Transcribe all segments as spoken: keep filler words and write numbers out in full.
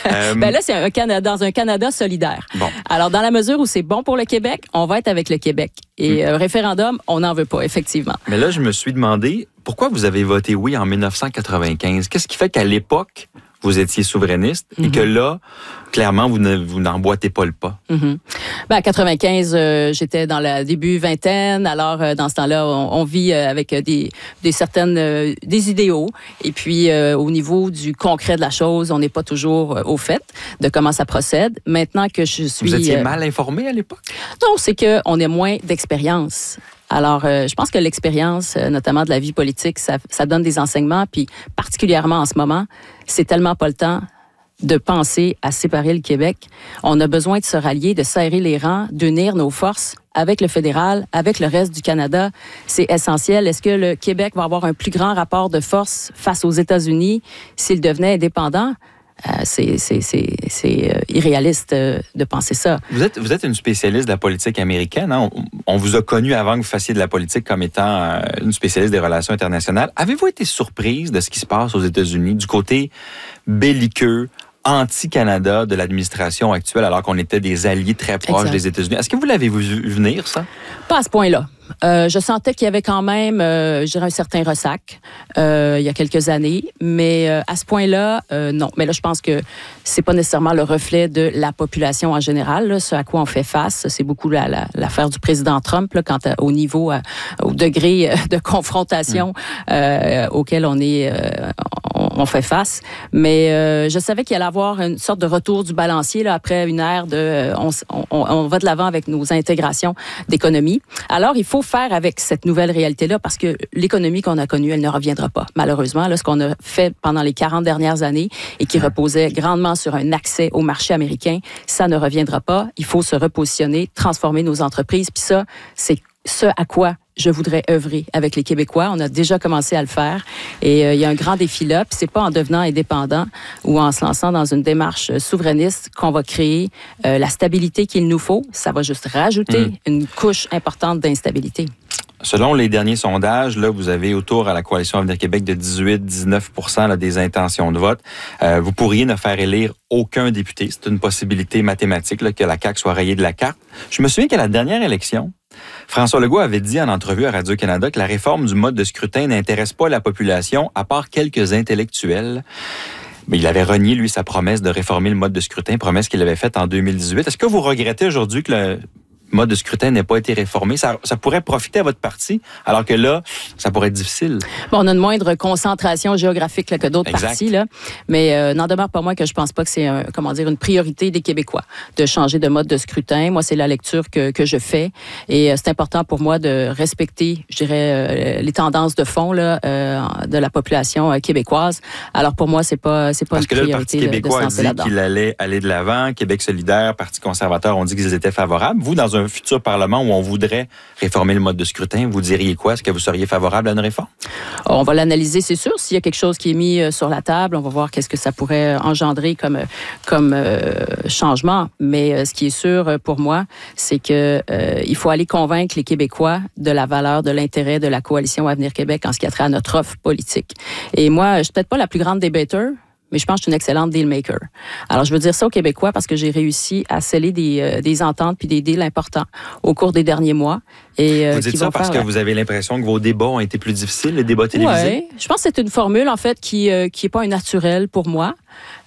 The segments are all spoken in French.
Euh... ben là, c'est un Canada, dans un Canada solidaire. Bon. Alors, dans la mesure où c'est bon pour le Québec, on va être avec le Québec. Et un hum. référendum, on n'en veut pas, effectivement. Mais là, je me suis demandé, pourquoi vous avez voté oui en dix-neuf cent quatre-vingt-quinze? Qu'est-ce qui fait qu'à l'époque, vous étiez souverainiste mm-hmm. et que là, clairement, vous, ne, vous n'emboîtez pas le pas? Mm-hmm. Ben, à quatre-vingt-quinze, euh, j'étais dans le début vingtaine. Alors, euh, dans ce temps-là, on, on vit euh, avec des, des certaines euh, des idéaux. Et puis, euh, au niveau du concret de la chose, on n'est pas toujours euh, au fait de comment ça procède. Maintenant que je suis... Vous étiez euh, mal informé à l'époque? Non, c'est qu'on a moins d'expérience. Alors, euh, je pense que l'expérience, euh, notamment de la vie politique, ça, ça donne des enseignements. Puis, particulièrement en ce moment, c'est tellement pas le temps de penser à séparer le Québec. On a besoin de se rallier, de serrer les rangs, d'unir nos forces avec le fédéral, avec le reste du Canada. C'est essentiel. Est-ce que le Québec va avoir un plus grand rapport de force face aux États-Unis s'il devenait indépendant? Euh, c'est c'est, c'est, c'est euh, irréaliste euh, de penser ça. Vous êtes, vous êtes une spécialiste de la politique américaine. Hein? On, on vous a connu avant que vous fassiez de la politique comme étant euh, une spécialiste des relations internationales. Avez-vous été surprise de ce qui se passe aux États-Unis du côté belliqueux, anti-Canada de l'administration actuelle, alors qu'on était des alliés très proches exact. Des États-Unis? Est-ce que vous l'avez vu venir, ça? Pas à ce point-là. Euh, je sentais qu'il y avait quand même, euh, je dirais, un certain ressac euh, il y a quelques années, mais euh, à ce point-là, euh, non. Mais là, je pense que c'est pas nécessairement le reflet de la population en général, là, ce à quoi on fait face. C'est beaucoup la, la, l'affaire du président Trump, là, quant à, au niveau, à, au degré de confrontation euh, auquel on est, euh, on, on fait face. Mais euh, je savais qu'il allait avoir une sorte de retour du balancier là, après une ère de, euh, on, on, on va de l'avant avec nos intégrations d'économie. Alors, il faut Il faut faire avec cette nouvelle réalité-là parce que l'économie qu'on a connue, elle ne reviendra pas. Malheureusement, là, ce qu'on a fait pendant les quarante dernières années et qui reposait grandement sur un accès au marché américain, ça ne reviendra pas. Il faut se repositionner, transformer nos entreprises. Puis ça, c'est ce à quoi je voudrais œuvrer avec les Québécois. On a déjà commencé à le faire et euh, il y a un grand défi là. Puis c'est pas en devenant indépendant ou en se lançant dans une démarche souverainiste qu'on va créer euh, la stabilité qu'il nous faut. Ça va juste rajouter mmh. une couche importante d'instabilité. Selon les derniers sondages, là, vous avez autour à la Coalition Avenir Québec de dix-huit à dix-neuf pour cent là, des intentions de vote. Euh, vous pourriez ne faire élire aucun député. C'est une possibilité mathématique là, que la C A Q soit rayée de la carte. Je me souviens qu'à la dernière élection, François Legault avait dit en entrevue à Radio-Canada que la réforme du mode de scrutin n'intéresse pas la population, à part quelques intellectuels. Mais il avait renié, lui, sa promesse de réformer le mode de scrutin, promesse qu'il avait faite en deux mille dix-huit. Est-ce que vous regrettez aujourd'hui que le mode de scrutin n'ait pas été réformé? Ça, ça pourrait profiter à votre parti, alors que là, ça pourrait être difficile. Bon, on a une moindre concentration géographique là, que d'autres exact. Partis, là, mais euh, n'en demeure pas moins que je pense pas que c'est un, comment dire, une priorité des Québécois de changer de mode de scrutin. Moi, c'est la lecture que, que je fais et euh, c'est important pour moi de respecter, je dirais, euh, les tendances de fond là, euh, de la population euh, québécoise. Alors pour moi, c'est pas, c'est pas Parce une que là, priorité le Parti québécois de, de a dit là-dedans. qu'il allait aller de l'avant. Québec solidaire, Parti conservateur ont dit qu'ils étaient favorables. Vous, dans un futur Parlement où on voudrait réformer le mode de scrutin, vous diriez quoi? Est-ce que vous seriez favorable à une réforme? On va l'analyser, c'est sûr. S'il y a quelque chose qui est mis sur la table, on va voir qu'est-ce que ça pourrait engendrer comme, comme euh, changement. Mais euh, ce qui est sûr pour moi, c'est que euh, il faut aller convaincre les Québécois de la valeur, de l'intérêt de la Coalition Avenir Québec en ce qui a trait à notre offre politique. Et moi, je suis peut-être pas la plus grande débatteur, mais je pense que je suis une excellente deal maker. Alors, je veux dire ça aux Québécois parce que j'ai réussi à sceller des, euh, des ententes puis des deals importants au cours des derniers mois. Et, euh, vous dites qui ça vont parce faire, que vous avez l'impression que vos débats ont été plus difficiles, les débats télévisés? Oui, je pense que c'est une formule, en fait, qui euh, qui est pas naturelle pour moi.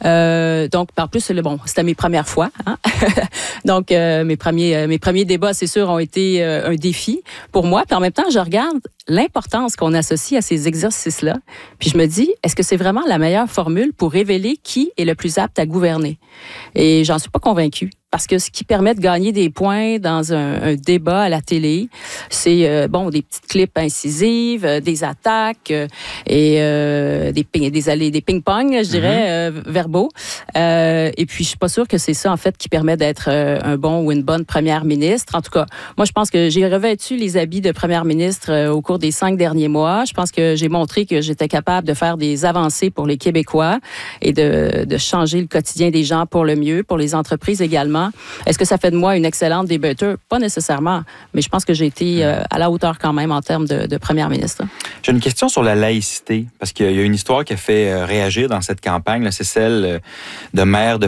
Euh, donc, par plus, c'est bon, c'était mes premières fois. Hein? donc, euh, mes premiers euh, mes premiers débats, c'est sûr, ont été euh, un défi pour moi. Puis en même temps, je regarde l'importance qu'on associe à ces exercices-là. Puis je me dis, est-ce que c'est vraiment la meilleure formule pour révéler qui est le plus apte à gouverner? Et j'en suis pas convaincue. Parce que ce qui permet de gagner des points dans un, un débat à la télé, c'est euh, bon des petites clips incisives, euh, des attaques euh, et euh, des ping, des allées, des ping-pong, je dirais, mm-hmm. euh, verbaux. Euh, et puis je suis pas sûre que c'est ça en fait qui permet d'être euh, un bon ou une bonne première ministre. En tout cas, moi je pense que j'ai revêtu les habits de première ministre euh, au cours des cinq derniers mois. Je pense que j'ai montré que j'étais capable de faire des avancées pour les Québécois et de, de changer le quotidien des gens pour le mieux, pour les entreprises également. Est-ce que ça fait de moi une excellente débatteuse? Pas nécessairement, mais je pense que j'ai été euh, à la hauteur quand même en termes de, de première ministre. J'ai une question sur la laïcité, parce qu'il y a une histoire qui a fait réagir dans cette campagne, là, c'est celle de maire de